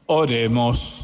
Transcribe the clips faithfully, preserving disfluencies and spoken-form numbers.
Oremos.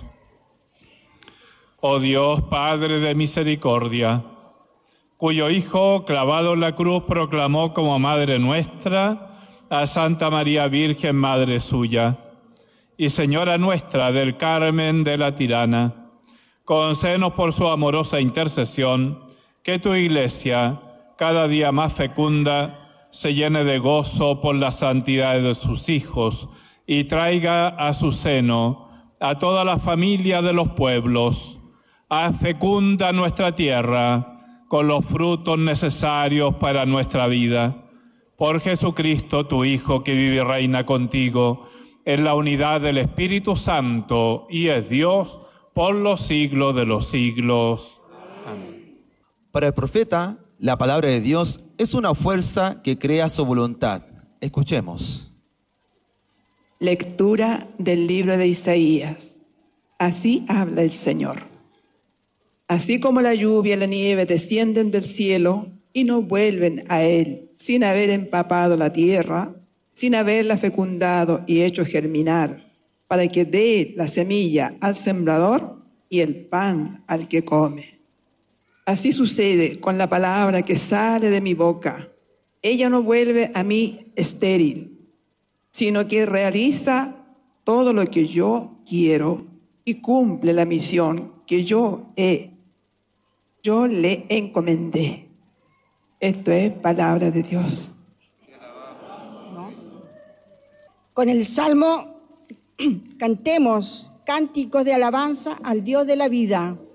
Oh Dios, Padre de misericordia, cuyo Hijo, clavado en la cruz, proclamó como Madre nuestra a Santa María Virgen, Madre suya, y Señora nuestra del Carmen de la Tirana, concédenos por su amorosa intercesión que tu Iglesia, cada día más fecunda, se llene de gozo por la santidad de sus hijos y traiga a su seno a toda la familia de los pueblos, a fecunda nuestra tierra con los frutos necesarios para nuestra vida. Por Jesucristo, tu Hijo, que vive y reina contigo en la unidad del Espíritu Santo y es Dios por los siglos de los siglos. Amén. Para el profeta, la palabra de Dios es una fuerza que crea su voluntad. Escuchemos. Lectura del libro de Isaías. Así habla el Señor. Así como la lluvia y la nieve descienden del cielo y no vuelven a él sin haber empapado la tierra, sin haberla fecundado y hecho germinar, para que dé la semilla al sembrador y el pan al que come. Así sucede con la palabra que sale de mi boca. Ella no vuelve a mí estéril, sino que realiza todo lo que yo quiero y cumple la misión que yo he, yo le encomendé. Esto es palabra de Dios. Con el Salmo cantemos cánticos de alabanza al Dios de la vida.